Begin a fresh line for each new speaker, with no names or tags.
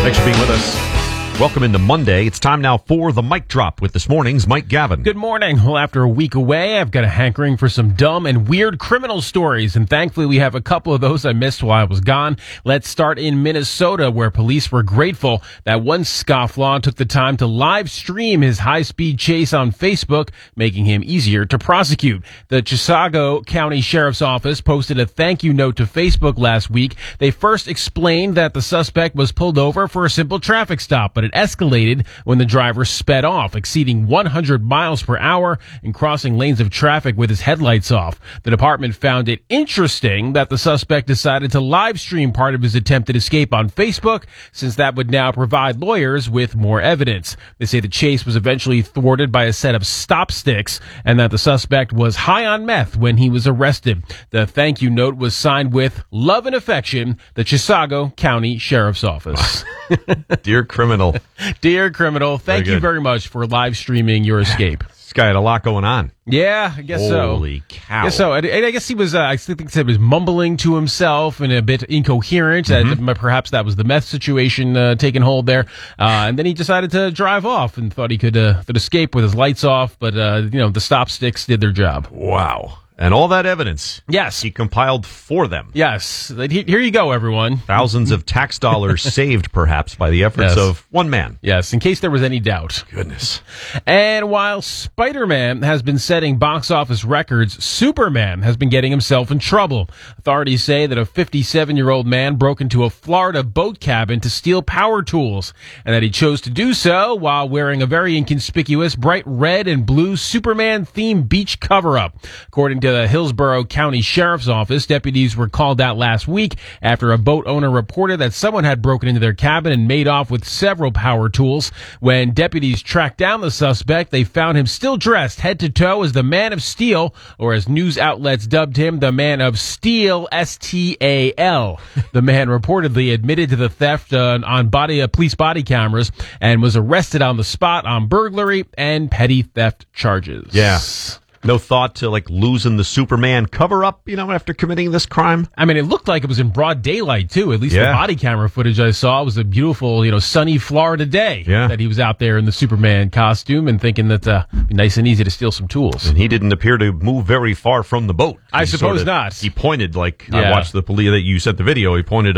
Thanks for being with us. Welcome into Monday. It's time now for the Mic Drop with this morning's Mike Gavin.
Good morning. Well, after a week away, I've got a hankering for some dumb and weird criminal stories, and thankfully we have a couple of those I missed while I was gone. Let's start in Minnesota, where police were grateful that one scofflaw took the time to live stream his high-speed chase on Facebook, making him easier to prosecute. The Chisago County Sheriff's Office posted a thank you note to Facebook last week. They first explained that the suspect was pulled over for a simple traffic stop, but it escalated when the driver sped off, exceeding 100 miles per hour and crossing lanes of traffic with his headlights off. The department found it interesting that the suspect decided to live stream part of his attempted escape on Facebook, since that would now provide lawyers with more evidence. They say the chase was eventually thwarted by a set of stop sticks and that the suspect was high on meth when he was arrested. The thank you note was signed with "Love and Affection, the Chisago County Sheriff's Office."
Dear criminal.
Dear criminal, thank you very much for live streaming your escape.
This guy had a lot going on.
Yeah, I guess so.
Holy cow.
I guess so. And I guess he was, I think he was mumbling to himself and a bit incoherent. Perhaps that was the meth situation taking hold there. And then he decided to drive off and thought he could escape with his lights off. But, the stop sticks did their job.
Wow. And all that evidence.
Yes.
He compiled for them.
Yes. Here you go, everyone.
Thousands of tax dollars saved, perhaps, by the efforts of one man.
Yes, in case there was any doubt.
Goodness.
And while Spider-Man has been setting box office records, Superman has been getting himself in trouble. Authorities say that a 57-year-old man broke into a Florida boat cabin to steal power tools, and that he chose to do so while wearing a very inconspicuous bright red and blue Superman-themed beach cover-up. According to the Hillsborough County Sheriff's Office, deputies were called out last week after a boat owner reported that someone had broken into their cabin and made off with several power tools. When deputies tracked down the suspect, they found him still dressed head to toe as the Man of Steel, or as news outlets dubbed him, the Man of Steel, S-T-A-L. The man reportedly admitted to the theft on police body cameras and was arrested on the spot on burglary and petty theft charges.
Yeah. No thought to, losing the Superman cover-up, after committing this crime?
I mean, it looked like it was in broad daylight, too. At least the body camera footage I saw was a beautiful, sunny Florida day that he was out there in the Superman costume and thinking that it'd be nice and easy to steal some tools.
And he didn't appear to move very far from the boat.
I suppose not.
He pointed, I watched the police that you sent the video, he pointed